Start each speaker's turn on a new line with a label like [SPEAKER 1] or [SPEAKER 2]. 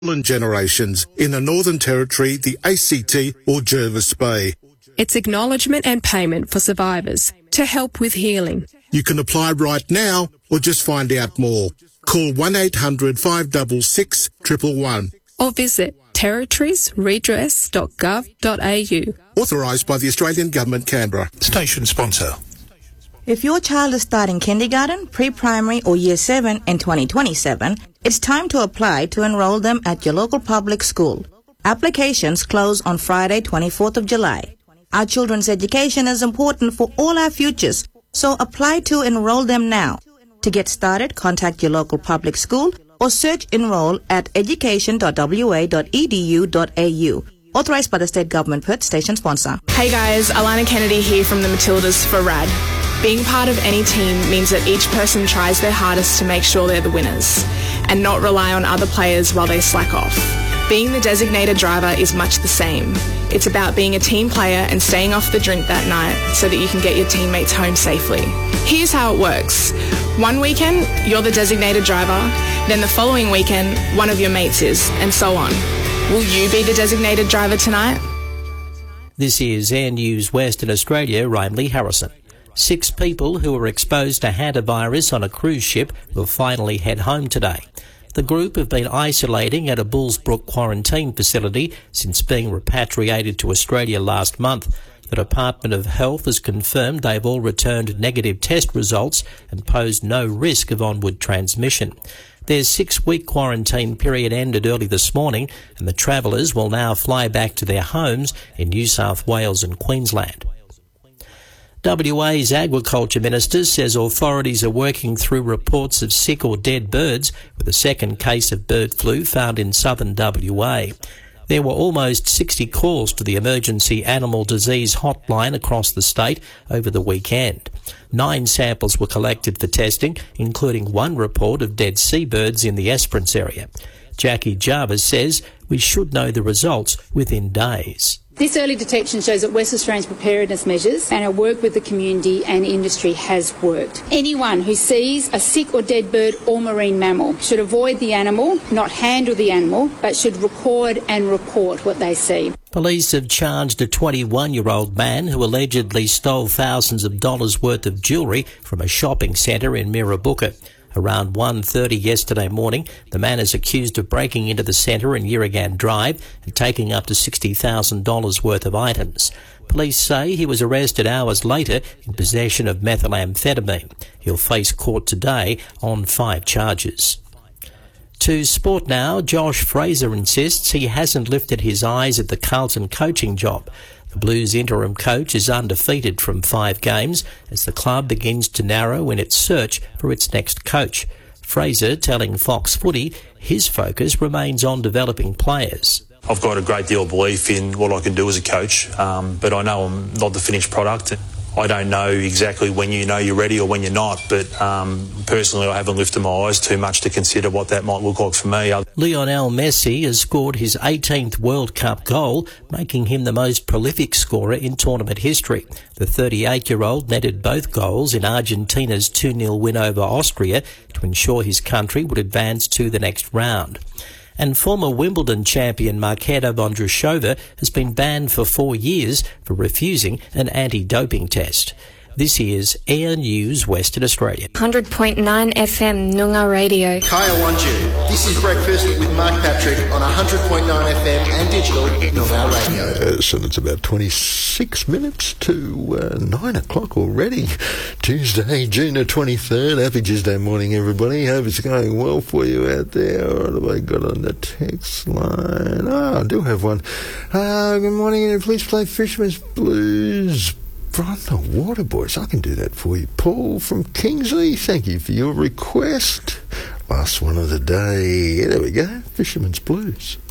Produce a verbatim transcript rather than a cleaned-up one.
[SPEAKER 1] generations in the Northern Territory, the A C T or Jervis Bay.
[SPEAKER 2] It's acknowledgement and payment for survivors to help with healing.
[SPEAKER 1] You can apply right now or just find out more. Call one eight hundred five six six, one one one.
[SPEAKER 2] Or visit territories redress dot gov dot a u.
[SPEAKER 1] Authorised by the Australian Government, Canberra.
[SPEAKER 3] Station sponsor.
[SPEAKER 4] If your child is starting kindergarten, pre-primary or year seven in twenty twenty-seven, it's time to apply to enroll them at your local public school. Applications close on Friday, twenty-fourth of July. Our children's education is important for all our futures, so apply to enroll them now. To get started, contact your local public school or search enroll at education dot w a dot e d u dot a u. Authorised by the State Government, Perth. Station sponsor.
[SPEAKER 5] Hey guys, Alana Kennedy here from the Matildas for RAD. Being part of any team means that each person tries their hardest to make sure they're the winners and not rely on other players while they slack off. Being the designated driver is much the same. It's about being a team player and staying off the drink that night so that you can get your teammates home safely. Here's how it works. One weekend, you're the designated driver, then the following weekend, one of your mates is, and so on. Will you be the designated driver tonight?
[SPEAKER 6] This is Air News Western Australia, Raimley Harrison. Six people who were exposed to hantavirus on a cruise ship will finally head home today. The group have been isolating at a Bullsbrook quarantine facility since being repatriated to Australia last month. The Department of Health has confirmed they've all returned negative test results and posed no risk of onward transmission. Their six-week quarantine period ended early this morning, and the travellers will now fly back to their homes in New South Wales and Queensland. W A's Agriculture Minister says authorities are working through reports of sick or dead birds, with a second case of bird flu found in southern W A. There were almost sixty calls to the emergency animal disease hotline across the state over the weekend. Nine samples were collected for testing, including one report of dead seabirds in the Esperance area. Jackie Jarvis says we should know the results within days.
[SPEAKER 7] This early detection shows that West Australia's preparedness measures and our work with the community and industry has worked. Anyone who sees a sick or dead bird or marine mammal should avoid the animal, not handle the animal, but should record and report what they see.
[SPEAKER 6] Police have charged a twenty-one-year-old man who allegedly stole thousands of dollars worth of jewellery from a shopping centre in Mirrabooka. Around one thirty yesterday morning, the man is accused of breaking into the centre in Yiragan Drive and taking up to sixty thousand dollars worth of items. Police say he was arrested hours later in possession of methamphetamine. He'll face court today on five charges. To sport now, Josh Fraser insists he hasn't lifted his eyes at the Carlton coaching job. The Blues interim coach is undefeated from five games as the club begins to narrow in its search for its next coach. Fraser telling Fox Footy his focus remains on developing players.
[SPEAKER 8] I've got a great deal of belief in what I can do as a coach, um, but I know I'm not the finished product. I don't know exactly when you know you're ready or when you're not, but um, personally I haven't lifted my eyes too much to consider what that might look like for me.
[SPEAKER 6] Lionel Messi has scored his eighteenth World Cup goal, making him the most prolific scorer in tournament history. The thirty-eight-year-old netted both goals in Argentina's two nil win over Austria to ensure his country would advance to the next round. And former Wimbledon champion Marketa Vondrousova has been banned for four years for refusing an anti-doping test. This is Air News Western Australia.
[SPEAKER 9] one hundred point nine F M Noongar Radio.
[SPEAKER 10] Kaya Wanju. This is Breakfast with Mark Patrick on one hundred point nine F M and digital Noongar Radio.
[SPEAKER 11] Uh, so it's about twenty-six minutes to uh, nine o'clock already. Tuesday, June the twenty-third. Happy Tuesday morning, everybody. Hope it's going well for you out there. What have I got on the text line? Oh, I do have one. Uh, good morning. Please play Fisherman's Blues from the Waterboys. I can do that for you. Paul from Kingsley, thank you for your request. Last one of the day. There we go. Fisherman's Blues.